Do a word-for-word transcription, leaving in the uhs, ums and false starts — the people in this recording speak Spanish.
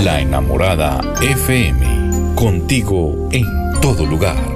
La Enamorada F M, contigo en todo lugar.